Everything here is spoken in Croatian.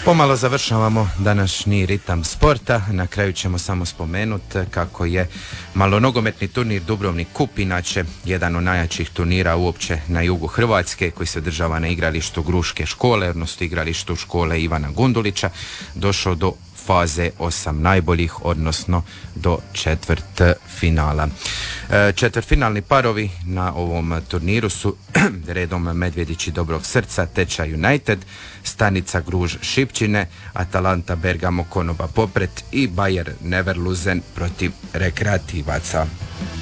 Pomalo završavamo današnji ritam sporta. Na kraju ćemo samo spomenuti kako je malonogometni turnir Dubrovnik Kup, inače jedan od najjačih turnira uopće na jugu Hrvatske, koji se održava na igralištu Gruške škole, odnosno igralištu škole Ivana Gundulića, došao do faze 8 najboljih, odnosno do četvrtfinala. Četvrtfinalni parovi na ovom turniru su redom Medvjedići Dobrog Srca, Tečaj United, Stanica Gruž Šipčine, Atalanta Bergamo Konoba Popret i Bayer Neverluzen protiv Rekreativaca.